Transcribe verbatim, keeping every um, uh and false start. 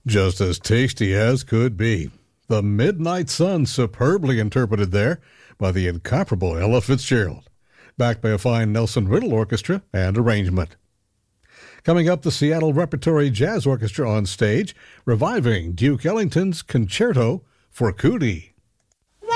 Just as tasty as could be. The Midnight Sun, superbly interpreted there by the incomparable Ella Fitzgerald, backed by a fine Nelson Riddle orchestra and arrangement. Coming up, the Seattle Repertory Jazz Orchestra on stage, reviving Duke Ellington's Concerto for Cootie.